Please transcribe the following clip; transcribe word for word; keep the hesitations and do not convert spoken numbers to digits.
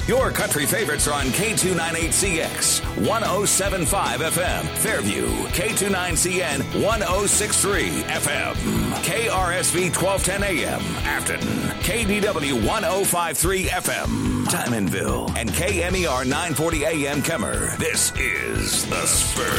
Your country favorites are on K two ninety-eight C X, one oh seven point five F M, Fairview, K two nine C N, one oh six point three F M, K R S V twelve ten A M, Afton, K D W one oh five point three F M, Diamondville, and K M E R nine forty A M, Kemmer. This is The Spur.